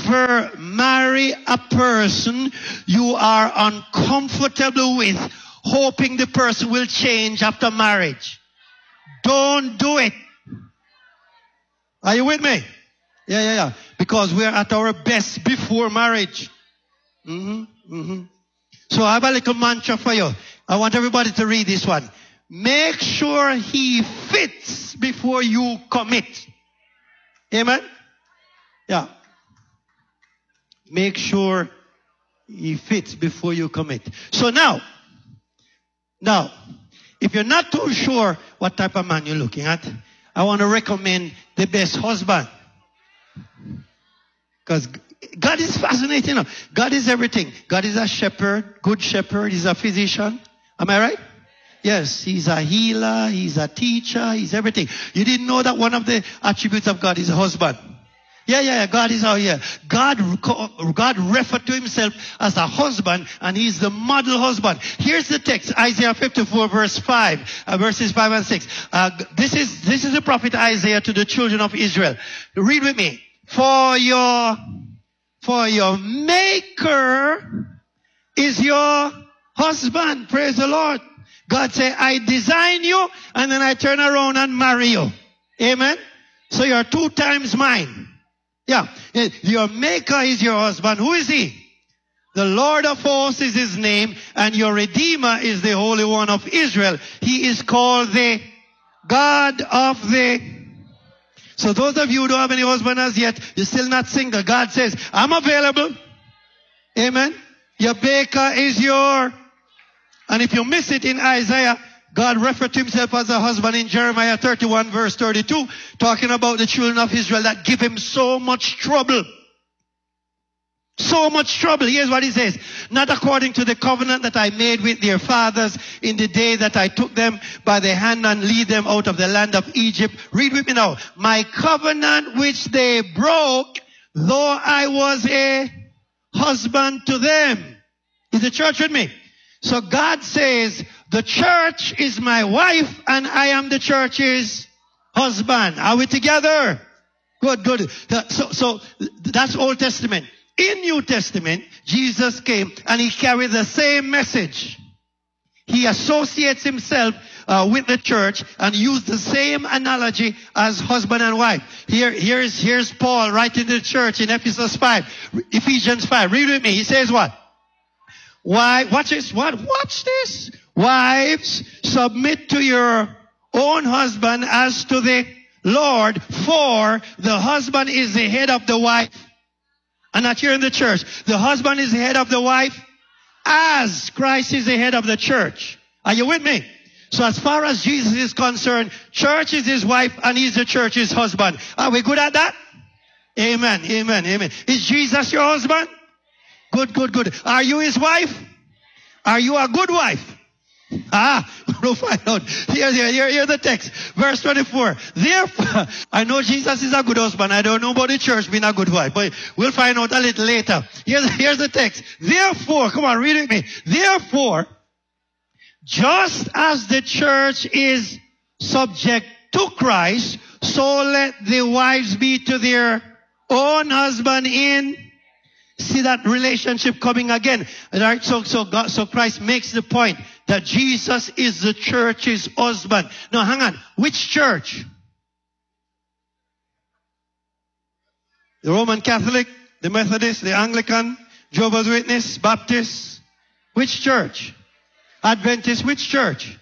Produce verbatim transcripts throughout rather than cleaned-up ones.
Never marry a person you are uncomfortable with, hoping the person will change after marriage. Don't do it. Are you with me? Yeah, yeah, yeah. Because we're at our best before marriage. Mm-hmm, mm-hmm. So I have a little mantra for you. I want everybody to read this one. Make sure he fits before you commit. Amen? Yeah. Make sure he fits before you commit. So now, now, if you're not too sure what type of man you're looking at, I want to recommend the best husband. Because God is fascinating. God is everything. God is a shepherd, good shepherd. He's a physician. Am I right? Yes, he's a healer. He's a teacher. He's everything. You didn't know that one of the attributes of God is a husband. Yeah, yeah, yeah. God is out here. God, God referred to himself as a husband, and he's the model husband. Here's the text, Isaiah fifty-four, verse five, uh, verses five and six. Uh, this is, this is the prophet Isaiah to the children of Israel. Read with me. For your, for your maker is your husband. Praise the Lord. God said, I design you, and then I turn around and marry you. Amen. So you're two times mine. Yeah, your maker is your husband. Who is he? The Lord of hosts is his name, and your Redeemer is the Holy One of Israel. He is called the God of the... So those of you who don't have any husband as yet, you're still not single. God says, I'm available. Amen. Your maker is your... And if you miss it in Isaiah, God referred to himself as a husband in Jeremiah thirty-one verse thirty-two, talking about the children of Israel that give him so much trouble. So much trouble. Here's what he says. Not according to the covenant that I made with their fathers in the day that I took them by the hand and lead them out of the land of Egypt. Read with me now. My covenant which they broke, though I was a husband to them. Is the church with me? So God says, the church is my wife and I am the church's husband. Are we together? Good, good. So, so that's Old Testament. In New Testament, Jesus came and he carried the same message. He associates himself uh, with the church and used the same analogy as husband and wife. Here, here's, here's Paul writing to the church in Ephesians five. Ephesians five. Read with me. He says what? Why? Watch this. What? Watch this. Wives, submit to your own husband as to the Lord, for the husband is the head of the wife. And not here in the church. The husband is the head of the wife as Christ is the head of the church. Are you with me? So as far as Jesus is concerned, church is his wife and he's the church's husband. Are we good at that? Amen, amen, amen. Is Jesus your husband? Good, good, good. Are you his wife? Are you a good wife? Ah, we'll find out. Here, here, here, here's the text. Verse twenty-four. Therefore, I know Jesus is a good husband. I don't know about the church being a good wife, but we'll find out a little later. Here's, here's the text. Therefore, come on, read it with me. Therefore, just as the church is subject to Christ, so let the wives be to their own husband in... See that relationship coming again. All right, so, so, God, so Christ makes the point that Jesus is the church's husband. Now, hang on. Which church? The Roman Catholic, the Methodist, the Anglican, Jehovah's Witness, Baptist? Which church? Adventist? Which church?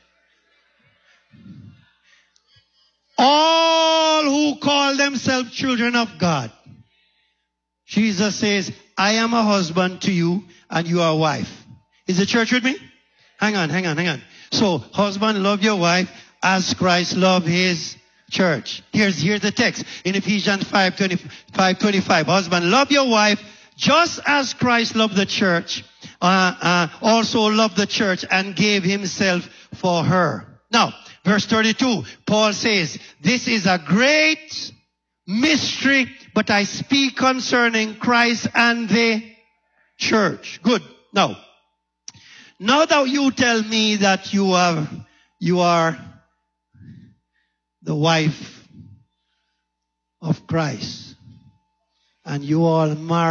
All who call themselves children of God. Jesus says, I am a husband to you and you are a wife. Is the church with me? Hang on, hang on, hang on. So, husband, love your wife as Christ loved his church. Here's, here's the text in Ephesians five twenty-five. Husband, love your wife just as Christ loved the church, uh, uh, also loved the church and gave himself for her. Now, verse thirty-two, Paul says, this is a great mystery, but I speak concerning Christ and the church. Good. Now, now that you tell me that you are, you are the wife of Christ and you all married,